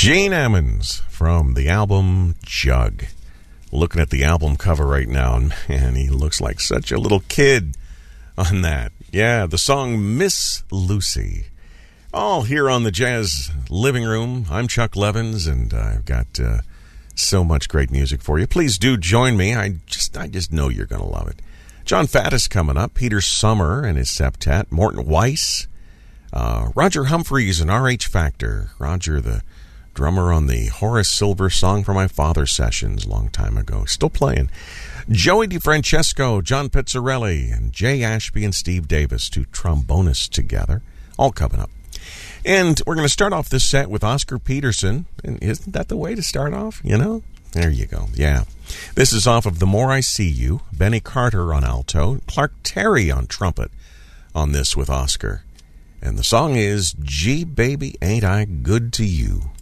Gene Ammons from the album Jug. Looking at the album cover right now, and man, he looks like such a little kid on that. Yeah, the song Miss Lucy. All here on the Jazz Living Room. I'm Chuck Levins, and I've got so much great music for you. Please do join me. I just know you're going to love it. John Faddis coming up. Peter Sommer and his septet. Morton Weiss. Roger Humphreys and R.H. Factor. Roger, the drummer on the Horace Silver Song for My Father sessions a long time ago. Still playing. Joey DeFrancesco, John Pizzarelli, and Jay Ashby and Steve Davis, two trombonists together. All coming up. And we're going to start off this set with Oscar Peterson. And isn't that the way to start off? You know? There you go. Yeah. This is off of The More I See You. Benny Carter on alto. Clark Terry on trumpet on this with Oscar. And the song is Gee Baby Ain't I Good to You.